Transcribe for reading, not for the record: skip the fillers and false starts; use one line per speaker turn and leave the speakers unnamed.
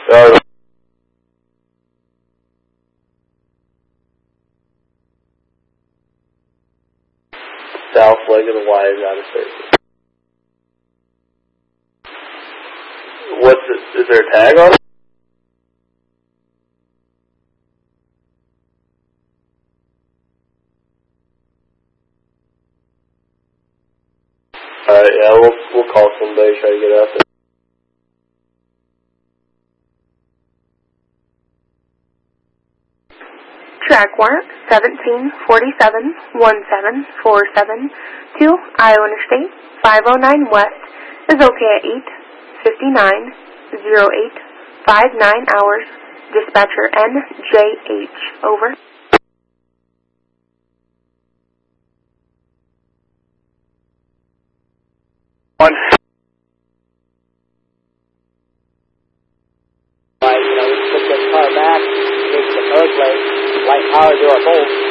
South leg of the Y is out of service. Is there a tag on it? Alright, yeah, we'll call somebody, try to get out there.
Track mark 1747-1747 to Iowa Interstate 509 West is okay at 8:59:08:59 hours. Dispatcher NJH, over.
One.
We took this car back, take the north lane, light power to our bolt.